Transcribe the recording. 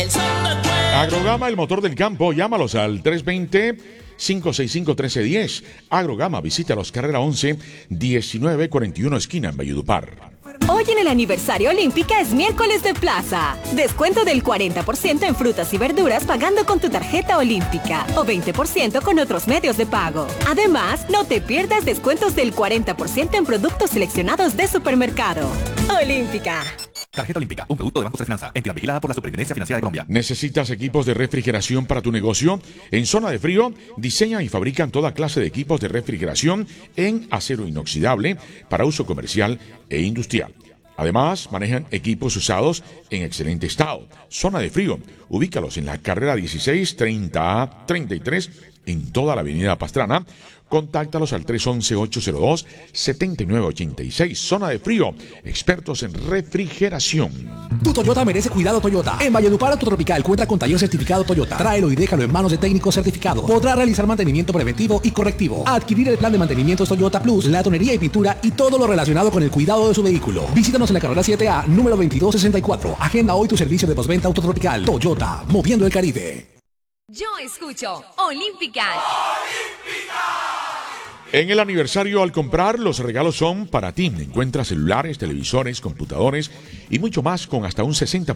Agrogama, el motor del campo. Llámalos al 320-565-1310. Agrogama, visítalos, carrera 11, 1941, esquina en Valledupar. Hoy en el aniversario Olímpica es miércoles de plaza. Descuento del 40% en frutas y verduras pagando con tu tarjeta Olímpica o 20% con otros medios de pago. Además, no te pierdas descuentos del 40% en productos seleccionados de supermercado. Olímpica. Tarjeta Olímpica, un producto de Banco de Finanza, entidad vigilada por la Superintendencia Financiera de Colombia. ¿Necesitas equipos de refrigeración para tu negocio? En Zona de Frío, diseñan y fabrican toda clase de equipos de refrigeración en acero inoxidable para uso comercial e industrial. Además, manejan equipos usados en excelente estado. Zona de Frío, ubícalos en la carrera 16, 30A, 33, en toda la avenida Pastrana. Contáctalos al 311-802-7986. Zona de Frío, expertos en refrigeración. Tu Toyota merece cuidado Toyota. En Valledupar Autotropical cuenta con taller certificado Toyota. Tráelo y déjalo en manos de técnicos certificados. Podrá realizar mantenimiento preventivo y correctivo. Adquirir el plan de mantenimientos Toyota Plus, la tonería y pintura y todo lo relacionado con el cuidado de su vehículo. Visítanos en la carrera 7A, número 2264. Agenda hoy tu servicio de postventa Autotropical. Toyota, moviendo el Caribe. Yo escucho Olímpica. En el aniversario, al comprar, los regalos son para ti. Encuentra celulares, televisores, computadores y mucho más con hasta un 60%